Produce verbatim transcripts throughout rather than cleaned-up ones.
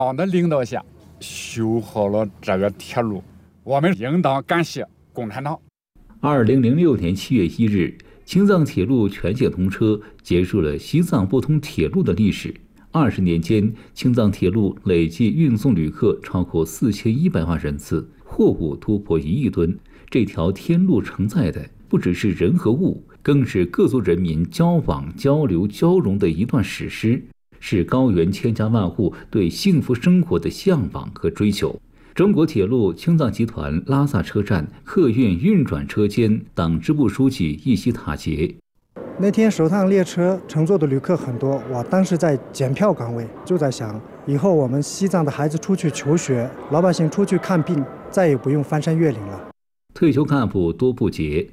党的领导下修好了这个铁路，我们应当感谢共产党。 二零零六年七月一日，青藏铁路全线通车，结束了西藏不通铁路的历史。二十年间，青藏铁路累计运送旅客超过四千一百万人次，货物突破一亿吨。这条天路承载的不只是人和物，更是各族人民交往、交流、交融的一段史诗，是高原千家万户对幸福生活的向往和追求。中国铁路青藏集团拉萨车站客运运转车间党支部书记易西塔杰。 那天首趟列车乘坐的旅客很多，我当时在检票岗位，就在想，以后我们西藏的孩子出去求学，老百姓出去看病，再也不用翻山越岭了。 退休干部多布杰。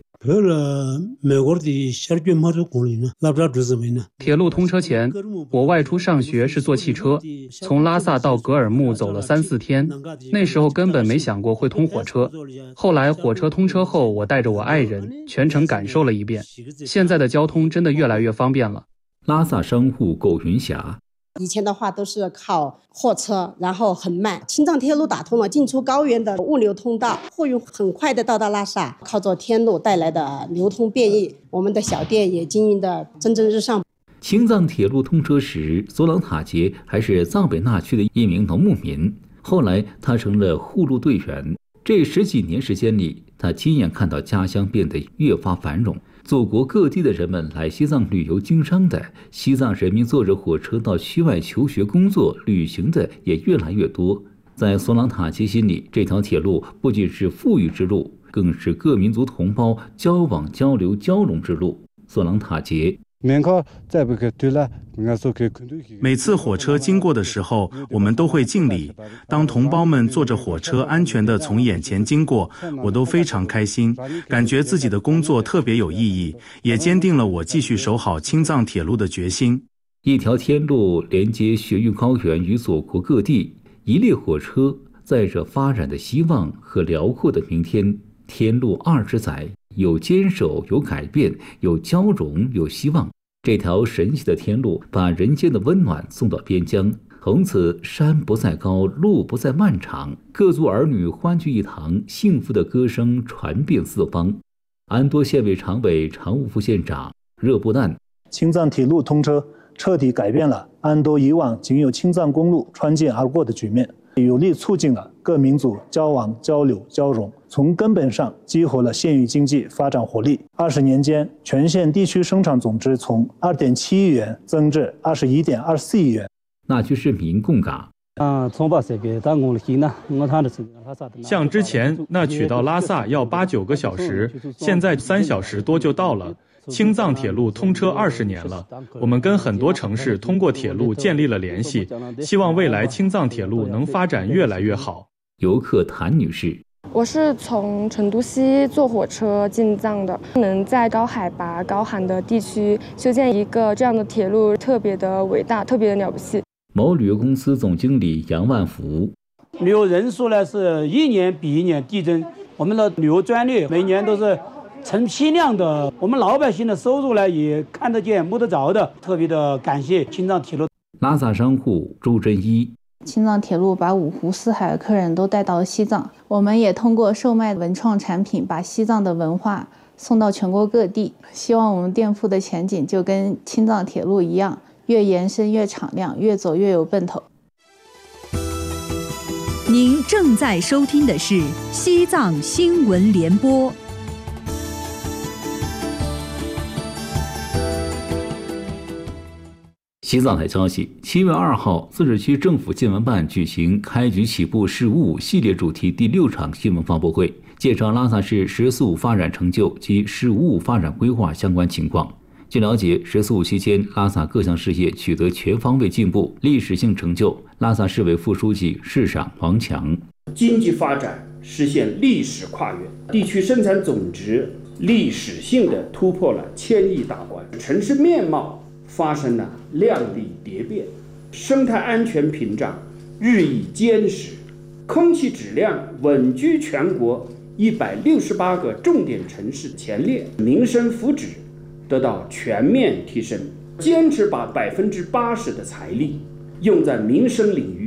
铁路通车前，我外出上学是坐汽车，从拉萨到格尔木走了三四天，那时候根本没想过会通火车。后来火车通车后，我带着我爱人全程感受了一遍，现在的交通真的越来越方便了。 拉萨商户苟云霞。 以前的话都是靠货车，然后很慢。青藏铁路打通了进出高原的物流通道，货运很快的到达拉萨。靠着天路带来的流通便利，我们的小店也经营的蒸蒸日上。 青藏铁路通车时，索朗塔杰还是藏北那区的一名农牧民，后来他成了护路队员。这十几年时间里，他亲眼看到家乡变得越发繁荣。祖国各地的人们来西藏旅游经商的，西藏人民坐着火车到区外求学、工作、旅行的也越来越多。在索朗塔杰心里，这条铁路不仅是富裕之路，更是各民族同胞交往、交流、交融之路。索朗塔杰。 每次火车经过的时候，我们都会敬礼。当同胞们坐着火车安全地从眼前经过，我都非常开心，感觉自己的工作特别有意义，也坚定了我继续守好青藏铁路的决心。 一条天路连接雪域高原与祖国各地，一列火车载着发展的希望和辽阔的明天。天路二十载，有坚守，有改变，有交融，有希望。这条神奇的天路把人间的温暖送到边疆，从此山不再高，路不再漫长，各族儿女欢聚一堂，幸福的歌声传遍四方。安多县委常委、常务副县长热布难。 青藏铁路通车彻底改变了安多以往仅有青藏公路穿境而过的局面，有力促进了各民族交往、交流、交融，从根本上激活了县域经济发展活力。二十年间，全县地区生产总值从 二点七亿元增至 二十一点二四亿元。 那区市民共感。 像之前那取到拉萨要八九个小时，现在三小时多就到了。青藏铁路通车二十年了，我们跟很多城市通过铁路建立了联系，希望未来青藏铁路能发展越来越好。 游客谭女士。 我是从成都西坐火车进藏的，能在高海拔、高寒的地区修建一个这样的铁路，特别的伟大，特别的了不起。 某旅游公司总经理杨万福。 旅游人数呢是一年比一年递增，我们的旅游专列每年都是成批量的，我们老百姓的收入呢也看得见摸得着的，特别的感谢青藏铁路。 拉萨商户朱真一。 青藏铁路把五湖四海的客人都带到了西藏，我们也通过售卖文创产品把西藏的文化送到全国各地。希望我们店铺的前景就跟青藏铁路一样，越延伸越敞亮，越走越有奔头。 您正在收听的是西藏新闻联播。 西藏台消息，七月二号，自治区政府新闻办举行开局起步“十五五”系列主题第六场新闻发布会，介绍拉萨市“十四五”发展成就及“十五五”发展规划相关情况。据了解，“十四五”期间，拉萨各项事业取得全方位进步，历史性成就。拉萨市委副书记、市长王强： 经济发展实现历史跨越，地区生产总值历史性的突破了千亿大关，城市面貌发生了亮丽蝶变，生态安全屏障日益坚实，空气质量稳居全国一百六十八个重点城市前列，民生福祉得到全面提升，坚持把百分之八十的财力用在民生领